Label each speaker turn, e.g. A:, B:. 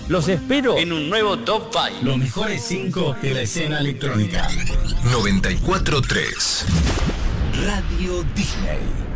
A: Los espero
B: en un nuevo Top 5.
C: Los mejores 5 de la escena electrónica.
D: 94.3 Radio Disney.